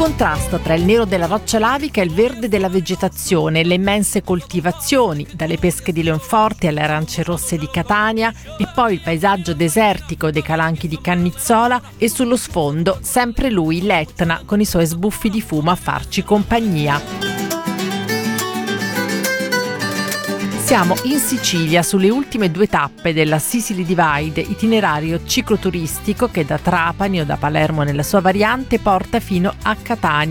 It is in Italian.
contrasto tra il nero della roccia lavica e il verde della vegetazione, le immense coltivazioni, dalle pesche di Leonforte alle arance rosse di Catania, e poi il paesaggio desertico dei calanchi di Cannizzola e sullo sfondo sempre lui, l'Etna, con i suoi sbuffi di fumo a farci compagnia. Siamo in Sicilia, sulle ultime 2 tappe della Sicily Divide, itinerario cicloturistico che da Trapani o da Palermo nella sua variante porta fino a Catania.